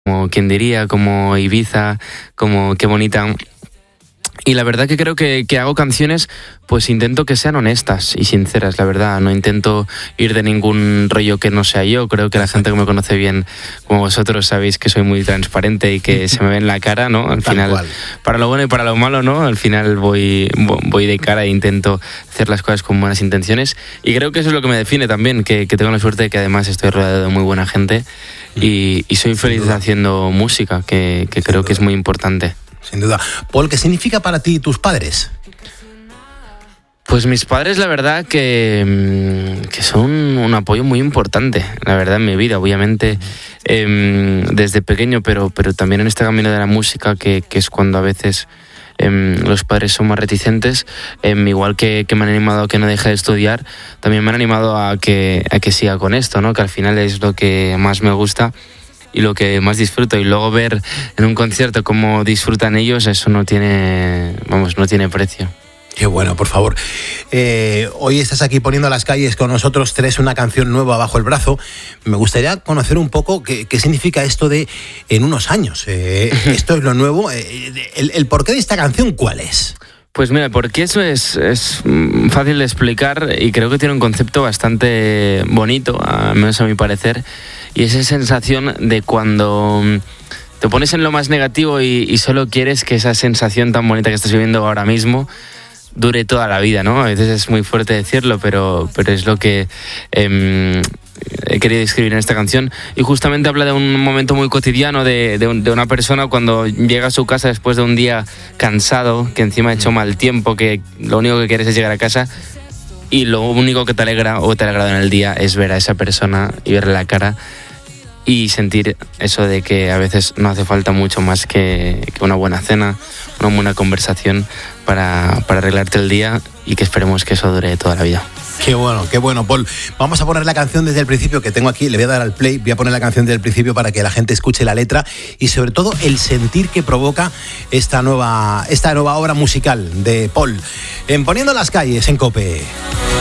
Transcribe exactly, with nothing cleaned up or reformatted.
como quien diría, como Ibiza, como Qué bonita. Y la verdad que creo que, que hago canciones, pues intento que sean honestas y sinceras, la verdad. No intento ir de ningún rollo que no sea yo. Creo que la gente que me conoce bien, como vosotros, sabéis que soy muy transparente y que se me ve en la cara, ¿no? Al Tal final, cual. para lo bueno y para lo malo, ¿no? Al final voy, voy de cara e intento hacer las cosas con buenas intenciones. Y creo que eso es lo que me define también, que, que tengo la suerte de que además estoy rodeado de muy buena gente y, y soy feliz haciendo música, que, que creo que es muy importante. Sin duda. Paul, ¿qué significa para ti tus padres? Pues mis padres, la verdad, que, que son un apoyo muy importante, la verdad, en mi vida, obviamente, eh, desde pequeño, pero, pero también en este camino de la música, que, que es cuando a veces eh, los padres son más reticentes, eh, igual que, que me han animado a que no deje de estudiar, también me han animado a que, a que siga con esto, ¿no? Que al final es lo que más me gusta y lo que más disfruto, y luego ver en un concierto cómo disfrutan ellos, eso no tiene, vamos, no tiene precio. Qué bueno, por favor. Eh, hoy estás aquí poniendo las calles con nosotros, tres, una canción nueva bajo el brazo. Me gustaría conocer un poco qué, qué significa esto de en unos años. Eh, esto es lo nuevo. Eh, el, el porqué de esta canción, ¿cuál es? Pues mira, porque eso es, es fácil de explicar y creo que tiene un concepto bastante bonito, al menos a mi parecer, y esa sensación de cuando te pones en lo más negativo y, y solo quieres que esa sensación tan bonita que estás viviendo ahora mismo dure toda la vida, ¿no? A veces es muy fuerte decirlo, pero, pero es lo que eh, he querido escribir en esta canción. Y justamente habla de un momento muy cotidiano de, de, un, de una persona cuando llega a su casa después de un día cansado, que encima ha hecho mal tiempo, que lo único que quieres es llegar a casa y lo único que te alegra o te ha alegrado en el día es ver a esa persona y verle la cara y sentir eso de que a veces no hace falta mucho más que, que una buena cena, una buena conversación para, para arreglarte el día, y que esperemos que eso dure toda la vida. Qué bueno, qué bueno, Paul. Vamos a poner la canción desde el principio, que tengo aquí, le voy a dar al play, voy a poner la canción desde el principio para que la gente escuche la letra y sobre todo el sentir que provoca esta nueva, esta nueva obra musical de Paul. En Poniendo las calles en COPE.